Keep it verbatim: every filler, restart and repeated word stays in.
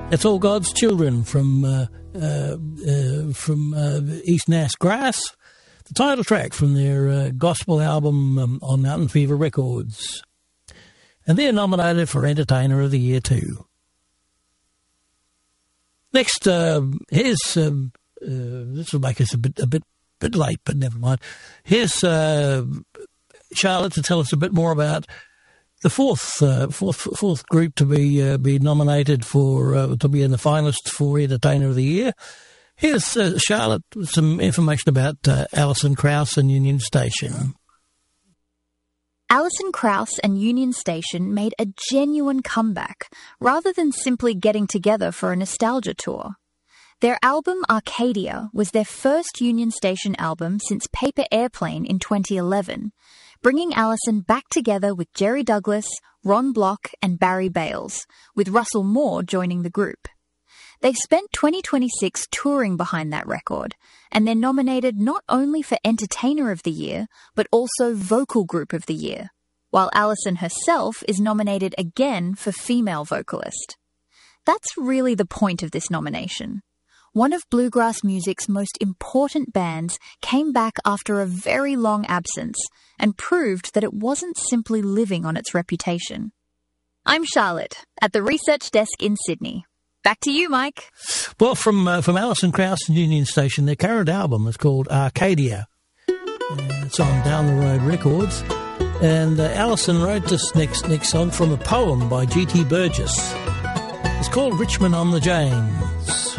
It's All God's Children from uh, uh, uh, from uh, East Nass Grass, the title track from their uh, gospel album um, on Mountain Fever Records. And they're nominated for Entertainer of the Year too. Next, uh, here's, um, uh, this will make us a bit, a bit, bit late, but never mind. Here's uh, Charlotte to tell us a bit more about the fourth, uh, fourth, fourth group to be uh, be nominated for uh, to be in the finalists for Entertainer of the Year. Here's uh, Charlotte with some information about uh, Alison Krauss and Union Station. Alison Krauss and Union Station made a genuine comeback, rather than simply getting together for a nostalgia tour. Their album Arcadia was their first Union Station album since Paper Airplane in twenty eleven, bringing Alison back together with Jerry Douglas, Ron Block and Barry Bales, with Russell Moore joining the group. They've spent twenty twenty-six touring behind that record, and they're nominated not only for Entertainer of the Year, but also Vocal Group of the Year, while Alison herself is nominated again for Female Vocalist. That's really the point of this nomination. One of bluegrass music's most important bands came back after a very long absence and proved that it wasn't simply living on its reputation. I'm Charlotte, at the Research Desk in Sydney. Back to you, Mike. Well, from uh, from Alison Krauss and Union Station, their current album is called Arcadia. Uh, it's on Down the Road Records. And uh, Alison wrote this next, next song from a poem by G T Burgess. It's called Richmond on the James.